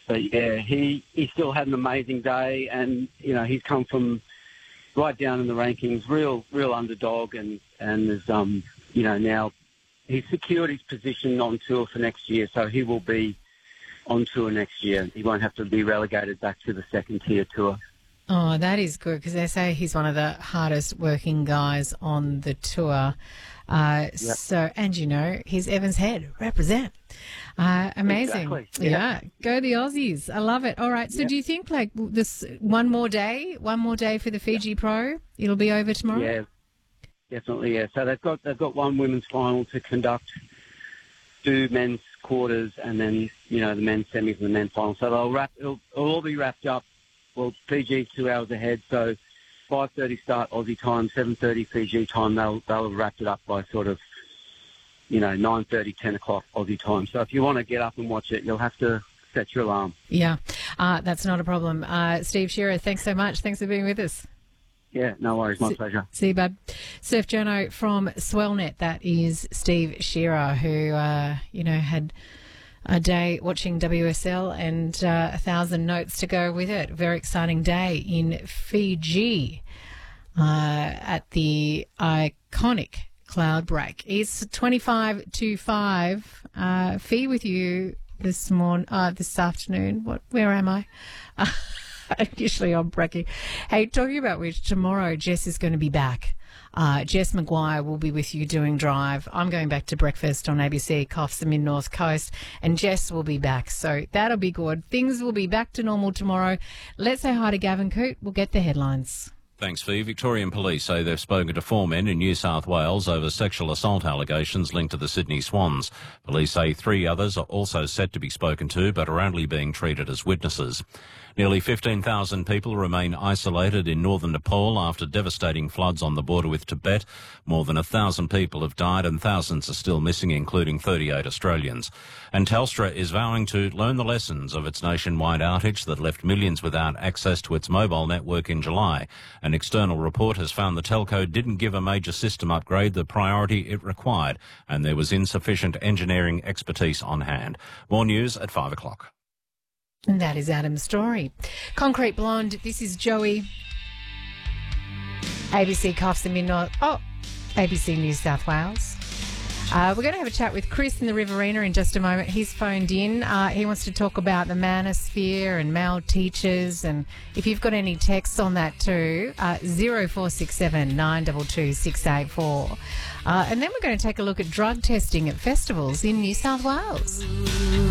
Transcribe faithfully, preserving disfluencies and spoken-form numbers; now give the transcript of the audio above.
but yeah, he, he still had an amazing day, and, you know, he's come from right down in the rankings, real real underdog, and, and is, um, you know, now he's secured his position on tour for next year, so he will be on tour next year. He won't have to be relegated back to the second tier tour. Oh, that is good, because they say he's one of the hardest working guys on the tour. Uh, yep. So, and you know, he's Evans Head, represent. Uh, amazing. Exactly. Yeah. yeah. Go the Aussies. I love it. All right. So yep. do you think like this one more day, one more day for the Fiji yep. Pro, it'll be over tomorrow? Yeah, definitely. Yeah. So they've got, they've got one women's final to conduct, two men's quarters, and then, you know, the men's semis and the men's final. So they'll wrap, it'll, it'll all be wrapped up. Well, Fiji two hours ahead, so five thirty start Aussie time, seven thirty Fiji time. They'll they'll have wrapped it up by sort of, you know, nine thirty, ten o'clock Aussie time. So if you want to get up and watch it, you'll have to set your alarm. Yeah, uh, that's not a problem. Uh, Steve Shearer, thanks so much. Thanks for being with us. Yeah, no worries. My see, pleasure. See you, bud. Surf Journo from Swellnet. That is Steve Shearer, who, uh, you know, had a day watching W S L and uh, a thousand notes to go with it. Very exciting day in Fiji uh, at the iconic Cloud Break. It's twenty-five to five. Uh, Fee with you this morning, uh, this afternoon. What? Where am I? Uh, usually I'm breaking. Hey, talking about which, tomorrow Jess is going to be back. Uh, Jess Maguire will be with you doing Drive. I'm going back to breakfast on A B C Coffs, the Mid-North Coast, and Jess will be back. So that'll be good. Things will be back to normal tomorrow. Let's say hi to Gavin Coote. We'll get the headlines. Thanks, Fee. Victorian police say they've spoken to four men in New South Wales over sexual assault allegations linked to the Sydney Swans. Police say three others are also set to be spoken to, but are only being treated as witnesses. Nearly fifteen thousand people remain isolated in northern Nepal after devastating floods on the border with Tibet. More than one thousand people have died and thousands are still missing, including thirty-eight Australians. And Telstra is vowing to learn the lessons of its nationwide outage that left millions without access to its mobile network in July. An external report has found the telco didn't give a major system upgrade the priority it required, and there was insufficient engineering expertise on hand. More news at five o'clock. And that is Adam's story. Concrete Blonde, this is Joey. A B C Coffs and Mid-North. Oh, A B C New South Wales. Uh, we're going to have a chat with Chris in the Riverina in just a moment. He's phoned in. Uh, he wants to talk about the manosphere and male teachers. And if you've got any texts on that too, uh, zero four six seven nine two two six eight four. Uh, and then we're going to take a look at drug testing at festivals in New South Wales.